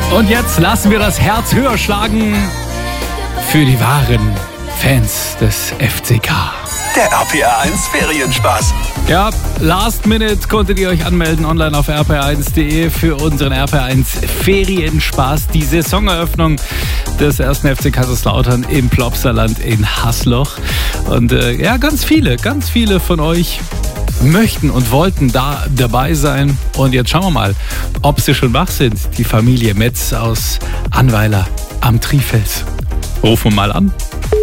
Und jetzt lassen wir das Herz höher schlagen für die wahren Fans des FCK. Der RPR1 Ferienspaß. Ja, last minute konntet ihr euch anmelden online auf rpr1.de für unseren RPR1 Ferienspaß. Die Saisoneröffnung des 1. FC Kaiserslautern im Plopsaland in Hasloch. Und ja, ganz viele von euch möchten und wollten da dabei sein. Und jetzt schauen wir mal, ob sie schon wach sind. Die Familie Metz aus Annweiler am Trifels. Rufen wir mal an.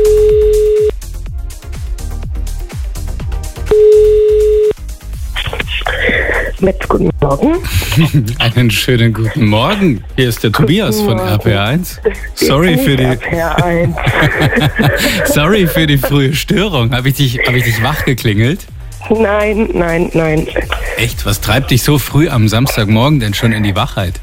Metz, guten Morgen. Einen schönen guten Morgen. Hier ist der Tobias von RPR1. Sorry für die frühe Störung. Habe ich dich wach geklingelt? Nein. Echt? Was treibt dich so früh am Samstagmorgen denn schon in die Wachheit?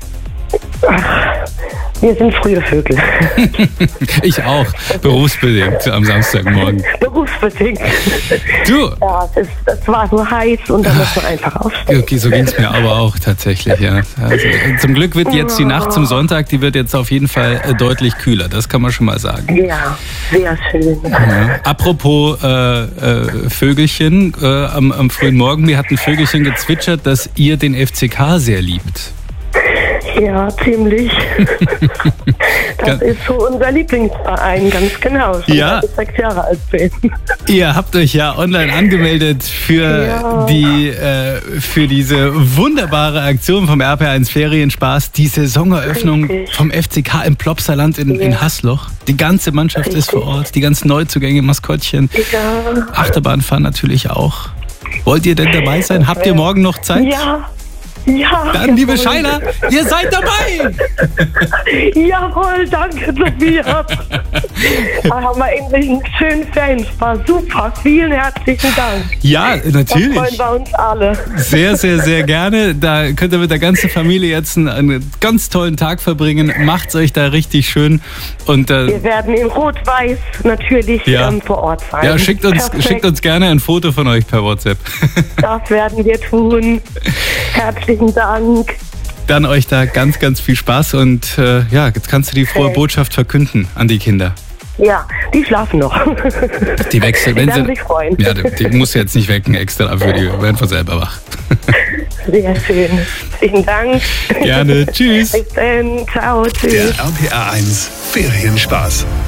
Wir sind frühe Vögel. Ich auch. Berufsbedingt am Samstagmorgen. Berufsbedingt. Du? Ja, es war so heiß und dann muss man einfach aufstehen. Okay, so ging es mir aber auch tatsächlich, ja. Also, zum Glück wird jetzt die Nacht zum Sonntag, die wird jetzt auf jeden Fall deutlich kühler. Das kann man schon mal sagen. Ja, sehr schön. Ja. Apropos Vögelchen, am frühen Morgen, mir hat ein Vögelchen gezwitschert, dass ihr den FCK sehr liebt. Ja, ziemlich. Das ist so unser Lieblingsverein, ganz genau. Schon ja. seit ich 6 Jahre alt bin. Ihr habt euch ja online angemeldet für diese wunderbare Aktion vom RPR1 Ferienspaß, die Saisoneröffnung vom FCK im Plopsaland in Hasloch. Die ganze Mannschaft ist vor Ort, die ganzen Neuzugänge, Maskottchen. Ja. Achterbahnfahren natürlich auch. Wollt ihr denn dabei sein? Habt ihr morgen noch Zeit? Ja. Dann, liebe Scheiler, ihr seid dabei! Jawohl, danke, Tobias. Da haben wir endlich einen schönen Ferienspaß. Super, vielen herzlichen Dank. Ja, natürlich. Das freuen wir uns alle. Sehr, sehr, sehr gerne. Da könnt ihr mit der ganzen Familie jetzt einen ganz tollen Tag verbringen. Macht's euch da richtig schön. Und, wir werden in Rot-Weiß natürlich vor Ort sein. Ja, schickt uns gerne ein Foto von euch per WhatsApp. Das werden wir tun. Herzlichen Dank. Dann euch da ganz, ganz viel Spaß und jetzt kannst du die frohe Botschaft verkünden an die Kinder. Ja, die schlafen noch. Die wechseln, wenn sie werden sich freuen. Ja, die muss jetzt nicht wecken extra dafür, die werden von selber wach. Sehr schön. Vielen Dank. Gerne. Tschüss. Bis dann. Ciao. Tschüss. Der RPR1 Ferienspaß.